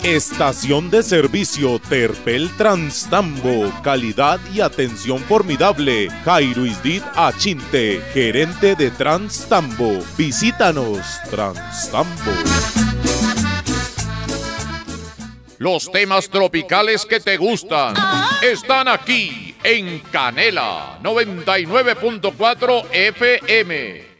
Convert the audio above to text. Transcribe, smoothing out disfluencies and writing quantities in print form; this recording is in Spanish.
Estación de servicio Terpel Transtambo, calidad y atención formidable. Jairo Isdid Achinte, gerente de Transtambo. Visítanos, Transtambo. Los temas tropicales que te gustan están aquí en Canela 99.4 FM.